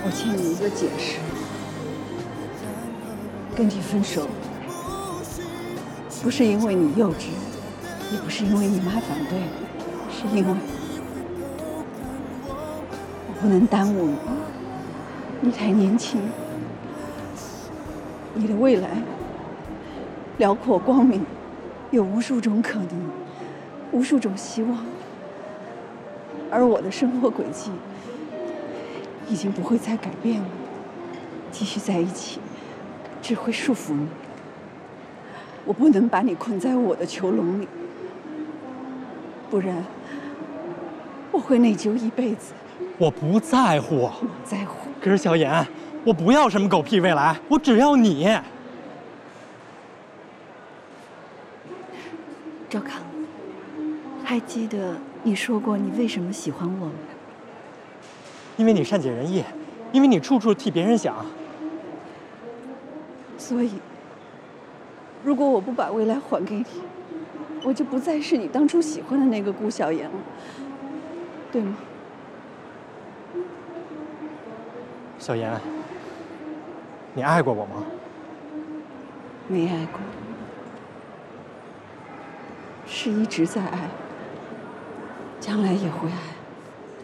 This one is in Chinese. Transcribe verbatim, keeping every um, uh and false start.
我欠你一个解释。跟你分手，不是因为你幼稚，也不是因为你妈反对，是因为我不能耽误你。你太年轻，你的未来辽阔光明，有无数种可能，无数种希望。而我的生活轨迹已经不会再改变了，继续在一起只会束缚你。我不能把你困在我的囚笼里，不然我会内疚一辈子。 我不在乎， 我在乎。 可是小妍，我不要什么狗屁未来，我只要你。 赵康，还记得你说过你为什么喜欢我吗？ 因为你善解人意，因为你处处替别人想。 所以，如果我不把未来还给你，我就不再是你当初喜欢的那个顾小妍了，对吗？ 小妍，你爱过我吗？ 没爱过，是一直在爱，将来也会爱。